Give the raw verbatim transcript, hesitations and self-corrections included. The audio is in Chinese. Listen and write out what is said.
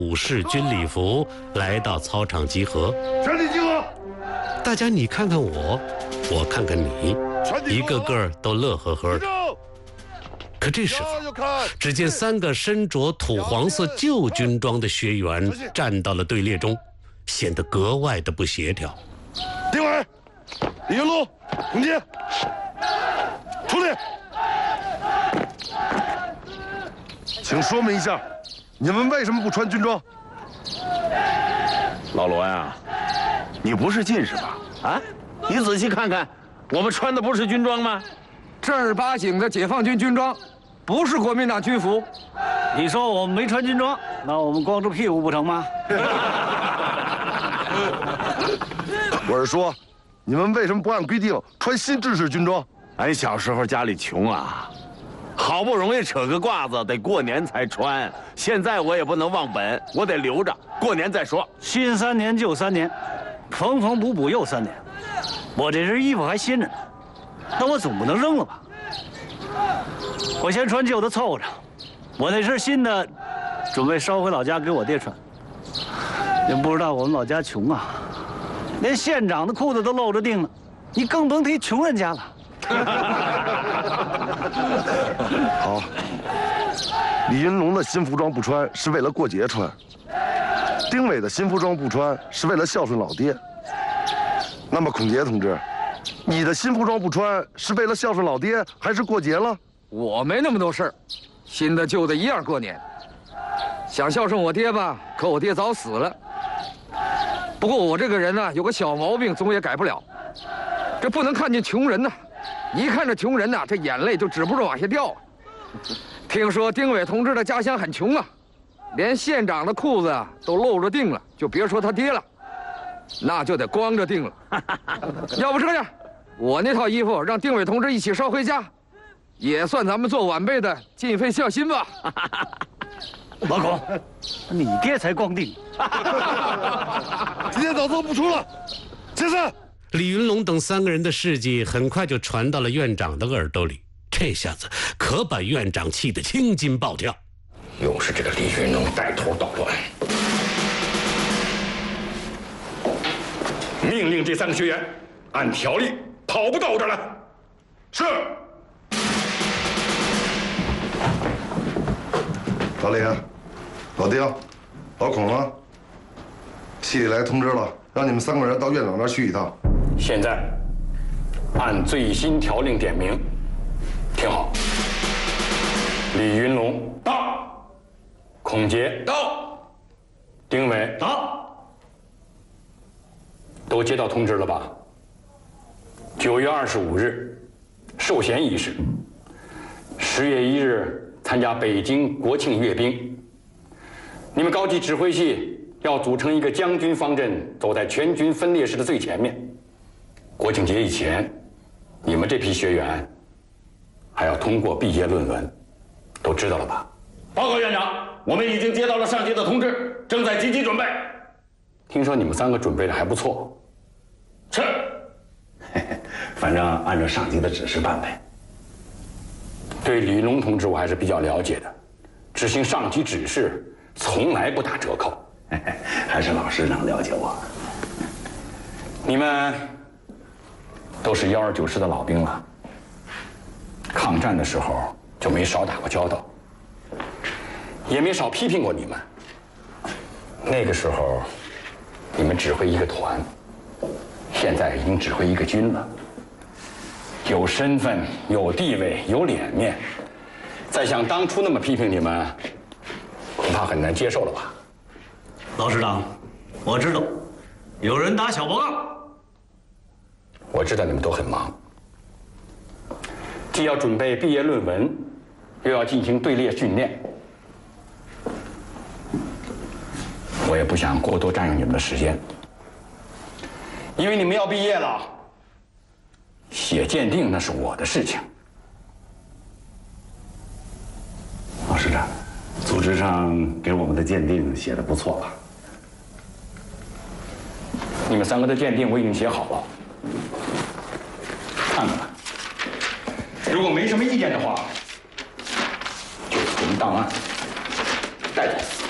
武士军礼服来到操场集合。 全体集合！ 大家你看看我，我看看你，一个个都乐呵呵的。可这时候，只见三个身着土黄色旧军装的学员站到了队列中，显得格外的不协调。 丁伟、李云龙、孔杰，出列。请说明一下，你们为什么不穿军装？ 老罗呀，你不是近视吧？啊，你仔细看看，我们穿的不是军装吗？ 正儿八经的解放军军装，不是国民党军服。 你说我们没穿军装，那我们光着屁股不成吗？ 我是说，你们为什么不按规定穿新制式军装？ 俺小时候家里穷啊，好不容易扯个褂子，得过年才穿。现在我也不能忘本，我得留着，过年再说。 新三年旧三年，缝缝补补又三年，我这身衣服还新着呢，那我总不能扔了吧？我先穿旧的凑着，我那身新的，准备捎回老家给我爹穿。你不知道我们老家穷啊，连县长的裤子都露着腚了，你更甭提穷人家了。 好，李云龙的新服装不穿是为了过节穿，丁伟的新服装不穿是为了孝顺老爹。那么孔杰同志，你的新服装不穿是为了孝顺老爹，还是过节了？ 我没那么多事儿，新的旧的一样过年。想孝顺我爹吧，可我爹早死了。不过我这个人呢，有个小毛病，总也改不了，这不能看见穷人呐。一看着穷人呐，这眼泪就止不住往下掉。听说丁伟同志的家乡很穷啊，连县长的裤子都露着腚了，就别说他爹了，那就得光着腚了。要不这样，我那套衣服让丁伟同志一起捎回家，也算咱们做晚辈的尽一份孝心吧。 老孔，你爹才光腚。 今天早操不出了，解散。 李云龙等三个人的事迹很快就传到了院长的耳朵里，这下子可把院长气得青筋暴跳。 又是这个李云龙带头捣乱，命令这三个学员按条例跑步到我这儿来。是。 老李、老丁、老孔啊，系里来通知了，让你们三个人到院长那儿去一趟。 现在按最新条令点名，听好。李云龙到，孔杰到，丁伟到， 都接到通知了吧？九月二十五日，授衔仪式；十月一日参加北京国庆阅兵。你们高级指挥系要组成一个将军方阵，走在全军分列式的最前面。国庆节以前，你们这批学员还要通过毕业论文，都知道了吧？报告院长，我们已经接到了上级的通知，正在积极准备。听说你们三个准备的还不错。是。 反正按照上级的指示办呗。 对李云龙同志我还是比较了解的，执行上级指示从来不打折扣。 还是老师长了解我。 你们都是幺二九师的老兵了，抗战的时候就没少打过交道，也没少批评过你们。那个时候你们指挥一个团，现在已经指挥一个军了，有身份有地位有脸面，再像当初那么批评你们，恐怕很难接受了吧？ 老师长，我知道有人打小报告。 我知道你们都很忙，既要准备毕业论文，又要进行队列训练，我也不想过多占用你们的时间，因为你们要毕业了，写鉴定那是我的事情。 老师长，组织上给我们的鉴定写得不错吧？ 你们三个的鉴定我已经写好了，看看吧。如果没什么意见的话，就存档案带走。